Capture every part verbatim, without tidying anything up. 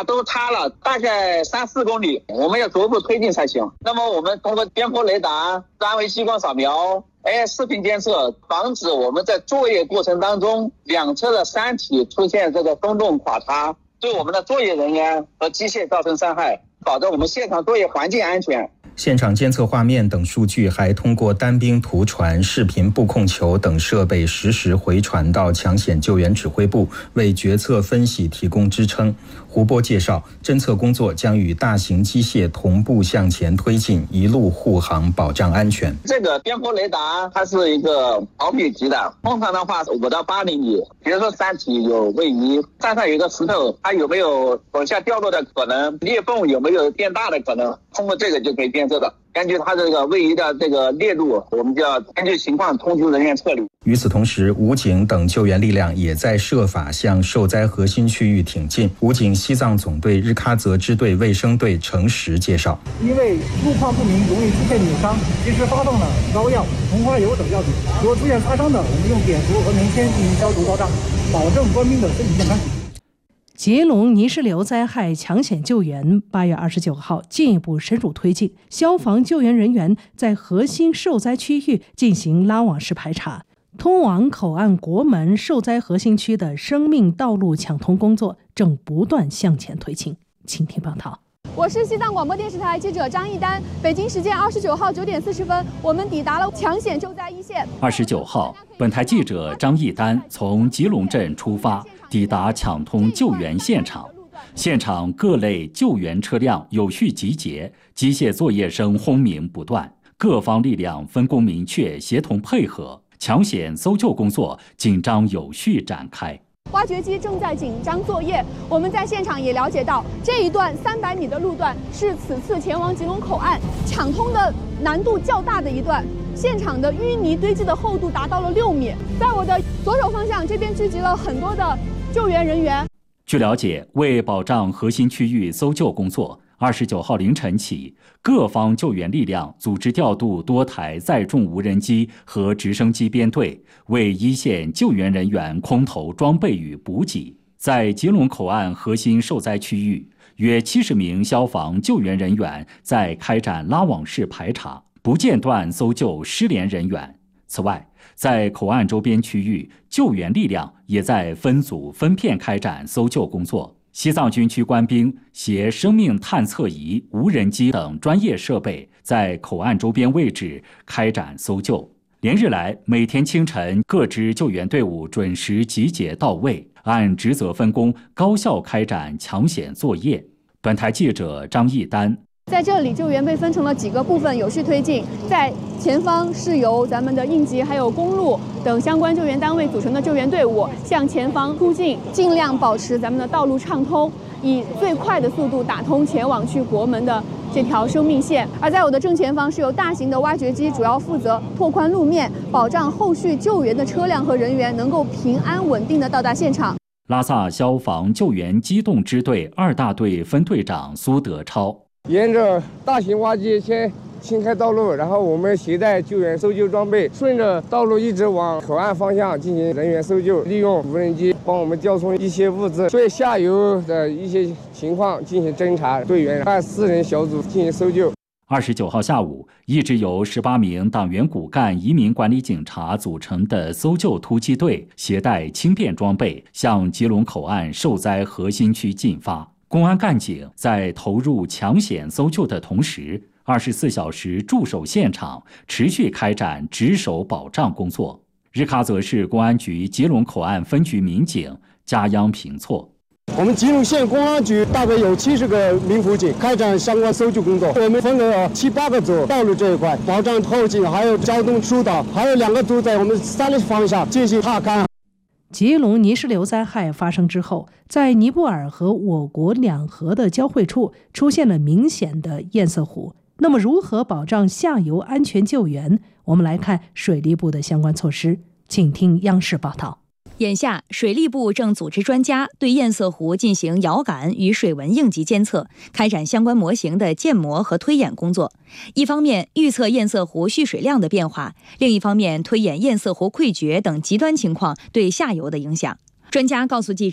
塔都塌了大概三四公里，我们要逐步推进才行。那么我们通过边坡雷达、三维激光扫描、A I 视频监测，防止我们在作业过程当中两侧的山体出现这个松动垮塌，对我们的作业人员和机械造成伤害，保证我们现场作业环境安全。 现场监测画面等数据还通过单兵图传、视频布控球等设备实时回传到抢险救援指挥部，为决策分析提供支撑。胡波介绍，侦测工作将与大型机械同步向前推进，一路护航，保障安全。 这个边坡雷达它是一个毫米级的，通常的话五到八厘米。比如说山体有位移，山上有一个石头，它有没有往下掉落的可能，裂缝有没有变大的可能，通过这个就可以监测的。根据它这个位移的这个链路，我们就要根据情况通知人员撤离。 与此同时，武警等救援力量也在设法向受灾核心区域挺进。武警西藏总队日喀则支队卫生队程实介绍， 因为路况不明容易出现扭伤，及时发放了膏药、红花油等药品。如果出现擦伤的，我们用碘伏和棉签进行消毒包扎，保证官兵的身体健康。 吉隆泥石流灾害抢险救援八月二十九号进一步深入推进，消防救援人员在核心受灾区域进行拉网式排查，通往口岸国门受灾核心区的生命道路抢通工作正不断向前推进。请听报道。 我是西藏广播电视台记者张一丹。北京时间二十九号九点四十分，我们抵达了抢险救灾一线。 二十九号，本台记者张一丹从吉隆镇出发，抵达抢通救援现场。现场各类救援车辆有序集结，机械作业声轰鸣不断，各方力量分工明确，协同配合，抢险搜救工作紧张有序展开。 挖掘机正在紧张作业，我们在现场也了解到，这一段三百米的路段是此次前往吉隆口岸抢通的难度较大的一段，现场的淤泥堆积的厚度达到了六米。在我的左手方向，这边聚集了很多的救援人员。 据了解，为保障核心区域搜救工作，二十九号凌晨起，各方救援力量组织调度多台载重无人机和直升机编队，为一线救援人员空投装备与补给。在吉隆口岸核心受灾区域，约七十名消防救援人员在开展拉网式排查，不间断搜救失联人员。此外，在口岸周边区域，救援力量也在分组分片开展搜救工作。西藏军区官兵携生命探测仪、无人机等专业设备，在口岸周边位置开展搜救。连日来，每天清晨各支救援队伍准时集结到位，按职责分工，高效开展抢险作业。本台记者张一丹。 在这里，救援被分成了几个部分，有序推进。在前方是由咱们的应急还有公路等相关救援单位组成的救援队伍向前方突进，尽量保持咱们的道路畅通，以最快的速度打通前往去国门的这条生命线。而在我的正前方是由大型的挖掘机主要负责拓宽路面，保障后续救援的车辆和人员能够平安稳定的到达现场。 拉萨消防救援机动支队二大队分队长苏德超。 沿着大型挖机先清开道路，然后我们携带救援搜救装备，顺着道路一直往口岸方向进行人员搜救，利用无人机帮我们调送一些物资，对下游的一些情况进行侦查，队员派四人小组进行搜救。 二十九号下午，一支由十八名党员骨干移民管理警察组成的搜救突击队，携带轻便装备向吉隆口岸受灾核心区进发。公安干警在投入抢险搜救的同时，二十四小时驻守现场，持续开展值守保障工作。日喀则市公安局吉隆口岸分局民警加央评措。 我们吉隆县公安局大概有七十个民辅警开展相关搜救工作，我们分了七八个组，道路这一块保障后勤，还有交通疏导，还有两个组在我们三个方向进行踏勘。 吉隆泥石流灾害发生之后，在尼泊尔和我国两河的交汇处出现了明显的堰塞湖。那么如何保障下游安全救援？我们来看水利部的相关措施，请听央视报道。 眼下，水利部正组织专家对堰塞湖进行遥感与水文应急监测，开展相关模型的建模和推演工作。一方面预测堰塞湖蓄水量的变化，另一方面推演堰塞湖溃决等极端情况对下游的影响。专家告诉记者，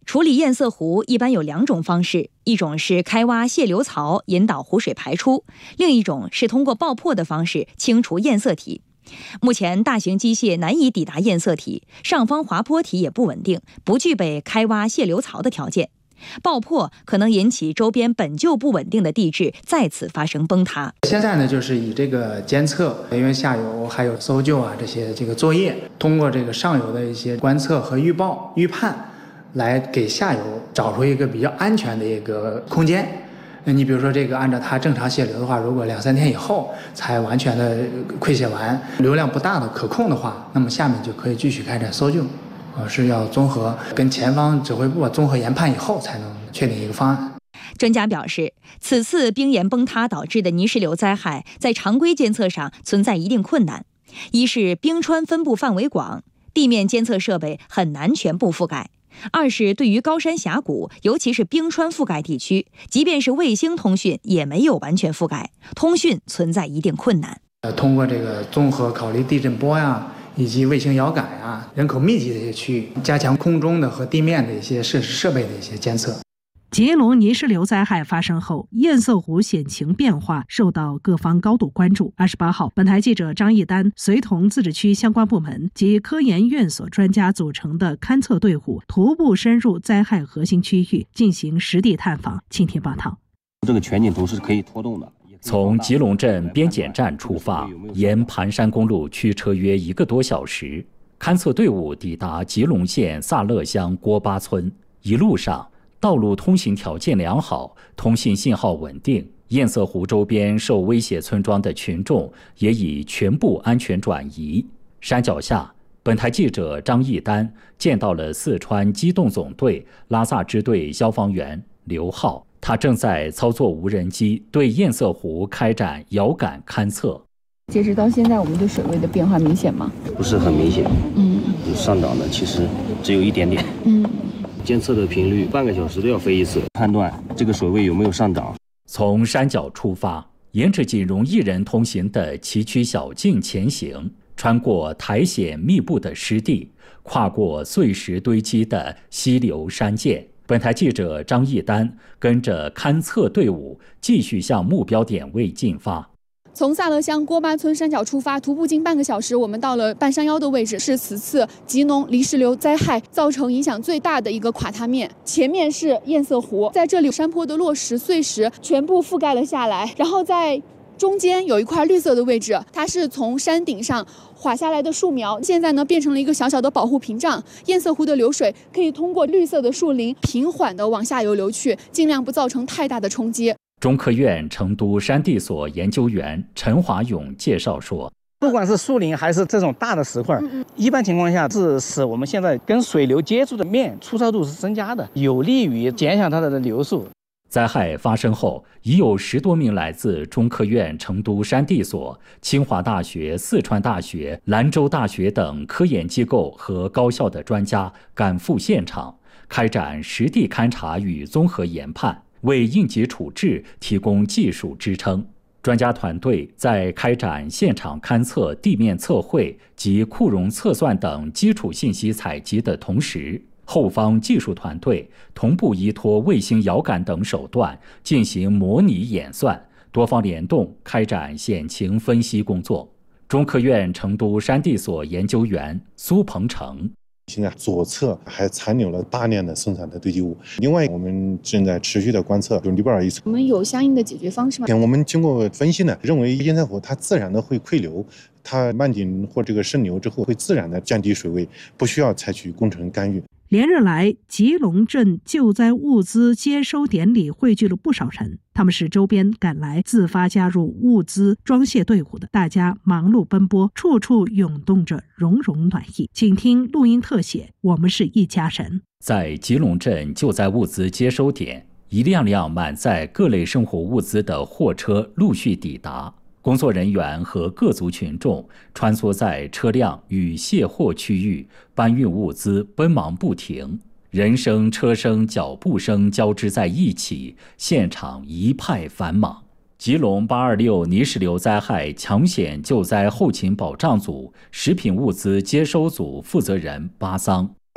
处理堰塞湖一般有两种方式，一种是开挖泄流槽引导湖水排出，另一种是通过爆破的方式清除堰塞体。目前大型机械难以抵达堰塞体，上方滑坡体也不稳定，不具备开挖泄流槽的条件。爆破可能引起周边本就不稳定的地质再次发生崩塌。 现在呢，就是以这个监测人员下游还有搜救啊这些这个作业，通过这个上游的一些观测和预报预判，来给下游找出一个比较安全的一个空间。你比如说这个按照它正常泄流的话，如果两三天以后才完全的溃泻完，流量不大的可控的话，那么下面就可以继续开展搜救。呃，是要综合跟前方指挥部综合研判以后才能确定一个方案。 专家表示，此次冰岩崩塌导致的泥石流灾害在常规监测上存在一定困难，一是冰川分布范围广，地面监测设备很难全部覆盖；二是对于高山峡谷，尤其是冰川覆盖地区，即便是卫星通讯也没有完全覆盖，通讯存在一定困难。 呃，通过这个综合考虑地震波呀，以及卫星遥感呀、人口密集的一些区域，加强空中的和地面的一些设施设备的一些监测。 吉隆泥石流灾害发生后，堰塞湖险情变化受到各方高度关注。二十八号，本台记者张义丹随同自治区相关部门及科研院所专家组成的勘测队伍，徒步深入灾害核心区域进行实地探访。请听报道。 这个全景图是可以拖动的。 从吉隆镇边检站出发，沿盘山公路驱车约一个多小时，勘测队伍抵达吉隆县萨勒乡郭巴村。一路上，道路通行条件良好，通信信号稳定。堰塞湖周边受威胁村庄的群众也已全部安全转移。山脚下，本台记者张义丹见到了四川机动总队拉萨支队消防员刘浩。他正在操作无人机对堰塞湖开展遥感勘测。 截止到现在，我们对水位的变化明显吗？ 不是很明显， 嗯， 上涨的其实只有一点点， 嗯， 监测的频率半个小时都要飞一次，判断这个水位有没有上涨。 从山脚出发，沿着仅容一人通行的崎岖小径前行，穿过苔藓密布的湿地，跨过碎石堆积的溪流山涧。本台记者张义丹跟着勘测队伍继续向目标点位进发。 从萨勒乡郭巴村山脚出发，徒步近半个小时，我们到了半山腰的位置，是此次吉农泥石流灾害造成影响最大的一个垮塌面。前面是堰塞湖，在这里山坡的落石碎石全部覆盖了下来，然后在中间有一块绿色的位置，它是从山顶上滑下来的树苗，现在呢变成了一个小小的保护屏障。堰塞湖的流水可以通过绿色的树林平缓地往下游流去，尽量不造成太大的冲击。 中科院成都山地所研究员陈华勇介绍说， 不管是树林还是这种大的石块，一般情况下是使我们现在跟水流接触的面粗糙度是增加的，有利于减小它的流速。 灾害发生后，已有十多名来自中科院成都山地所、清华大学、四川大学、兰州大学等科研机构和高校的专家赶赴现场，开展实地勘查与综合研判，为应急处置提供技术支撑。专家团队在开展现场勘测、地面测绘及库容测算等基础信息采集的同时，后方技术团队同步依托卫星遥感等手段进行模拟演算，多方联动开展险情分析工作。中科院成都山地所研究员苏鹏程， 现在左侧还残留了大量的生产的堆积物，另外我们正在持续的观测就里边儿一侧。 我们有相应的解决方式吗？ 我们经过分析呢，认为堰塞湖它自然的会溃流，它漫顶或这个渗流之后会自然的降低水位，不需要采取工程干预。 连日来，吉隆镇救灾物资接收点里汇聚了不少人，他们是周边赶来自发加入物资装卸队伍的，大家忙碌奔波，处处涌动着融融暖意。请听录音特写，我们是一家人。 在吉隆镇救灾物资接收点，一辆辆满载各类生活物资的货车陆续抵达，工作人员和各族群众穿梭在车辆与卸货区域，搬运物资奔忙不停，人声、车声、脚步声交织在一起，现场一派繁忙。吉隆八二六泥石流灾害抢险救灾后勤保障组食品物资接收组负责人巴桑，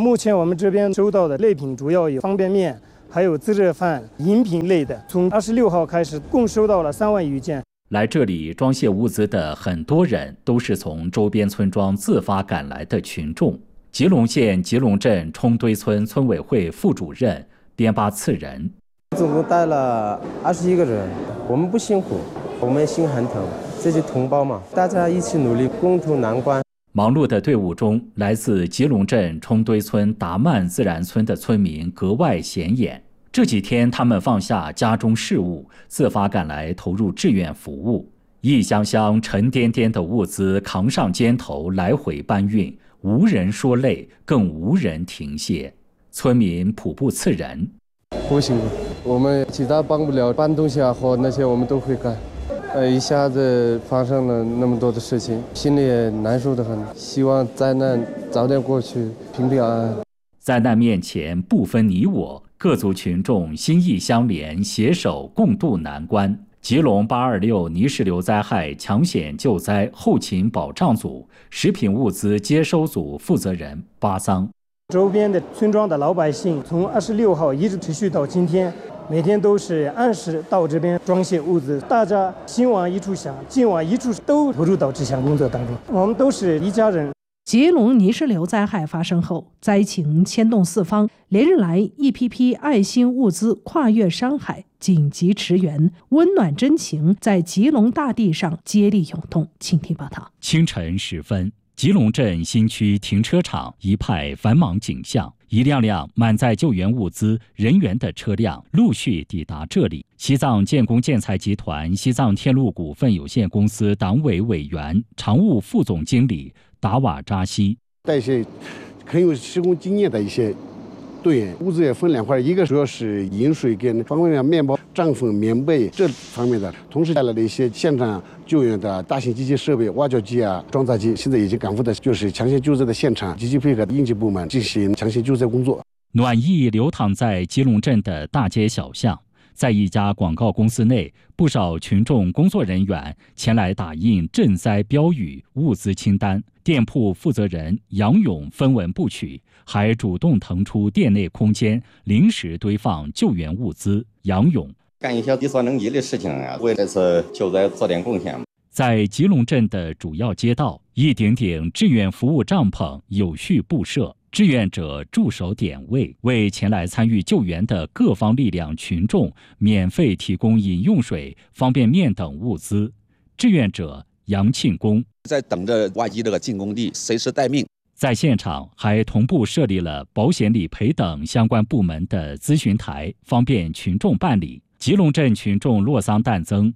目前我们这边收到的类品主要有方便面，还有自热饭、饮品类的。从二十六号开始，共收到了三万余件。 来这里装卸物资的很多人都是从周边村庄自发赶来的群众。吉隆县吉隆镇冲堆村村委会副主任边巴次仁， 总共带了二十一个人，我们不辛苦，我们心很疼，这些同胞嘛，大家一起努力，共度难关。 忙碌的队伍中，来自吉隆镇冲堆村达曼自然村的村民格外显眼。这几天，他们放下家中事务，自发赶来投入志愿服务。一箱箱沉甸甸的物资扛上肩头，来回搬运，无人说累，更无人停歇。村民普布次仁， 不辛苦，我们其他帮不了，搬东西啊或那些我们都会干。呃，一下子发生了那么多的事情，心里也难受得很。希望灾难早点过去，平平安安。 灾难面前不分你我，各族群众心意相连，携手共度难关。吉隆八二六泥石流灾害抢险救灾后勤保障组食品物资接收组负责人巴桑， 周边的村庄的老百姓从二十六号一直持续到今天，每天都是按时到这边装卸物资，大家心往一处想，劲往一处，都投入到这项工作当中。我们都是一家人。 吉隆泥石流灾害发生后，灾情牵动四方，连日来一批批爱心物资跨越山海，紧急驰援，温暖真情在吉隆大地上接力涌动。请听报道。 清晨时分，吉隆镇新区停车场一派繁忙景象，一辆辆满载救援物资人员的车辆陆续抵达这里。西藏建工建材集团西藏天路股份有限公司党委委员、常务副总经理达瓦扎西， 带一些很有施工经验的一些队员，物资也分两块，一个主要是饮水跟方便面、面包、帐篷、棉被这方面的，同时带来了一些现场救援的大型机器设备，挖掘机啊、装载机，现在已经赶赴的就是抢险救灾的现场，积极配合应急部门进行抢险救灾工作。 暖意流淌在吉隆镇的大街小巷。在一家广告公司内，不少群众工作人员前来打印赈灾标语、物资清单。店铺负责人杨勇分文不取，还主动腾出店内空间，临时堆放救援物资。杨勇干一些力所能及的事情啊，为这次救灾做点贡献。 在吉隆镇的主要街道，一顶顶志愿服务帐篷有序布设。志愿者驻守点位，为前来参与救援的各方力量群众免费提供饮用水、方便面等物资。志愿者杨庆功在等着挖机这个进工地，随时待命。 在现场还同步设立了保险理赔等相关部门的咨询台，方便群众办理。吉隆镇群众洛桑旦增。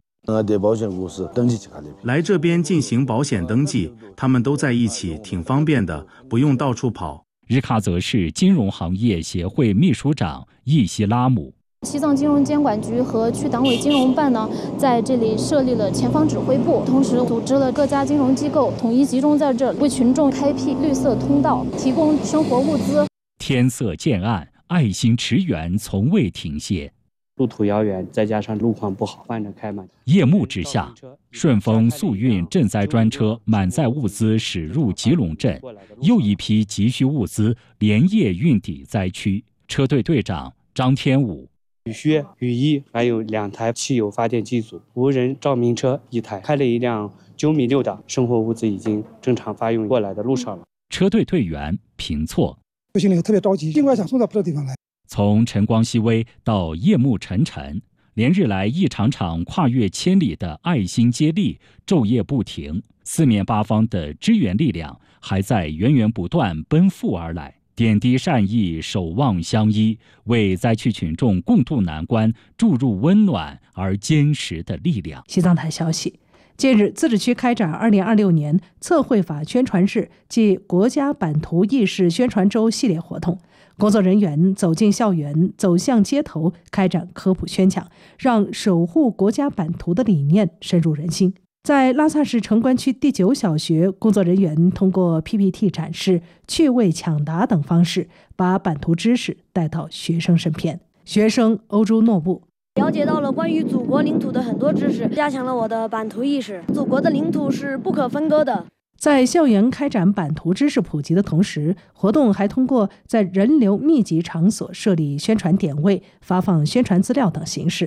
来这边进行保险登记，他们都在一起，挺方便的，不用到处跑。 日喀则市金融行业协会秘书长易西拉姆， 西藏金融监管局和区党委金融办呢，在这里设立了前方指挥部，同时组织了各家金融机构统一集中在这，为群众开辟绿色通道，提供生活物资。 天色渐暗，爱心驰援从未停歇。 路途遥远，再加上路况不好，慢着开嘛。 夜幕之下，顺丰速运赈灾专车满载物资驶入吉隆镇，又一批急需物资连夜运抵灾区。车队队长张天武： 雨靴、雨衣，还有两台汽油发电机组，无人照明车一台，开了一辆九米六的生活物资已经正常发用过来的路上了。 车队队员平措： 我心里特别着急，尽快想送到不的地方来。 从晨光熹微到夜幕沉沉，连日来一场场跨越千里的爱心接力昼夜不停，四面八方的支援力量还在源源不断奔赴而来，点滴善意，守望相依，为灾区群众共度难关注入温暖而坚实的力量。 西藏台消息，近日，自治区开展二零二六年测绘法宣传日暨国家版图意识宣传周系列活动。工作人员走进校园，走向街头，开展科普宣讲，让守护国家版图的理念深入人心。在拉萨市城关区第九小学，工作人员通过 P P T 展示、趣味抢答等方式，把版图知识带到学生身边。学生欧洲诺布了解到了关于祖国领土的很多知识，加强了我的版图意识。祖国的领土是不可分割的。 在校园开展版图知识普及的同时，活动还通过在人流密集场所设立宣传点位、发放宣传资料等形式，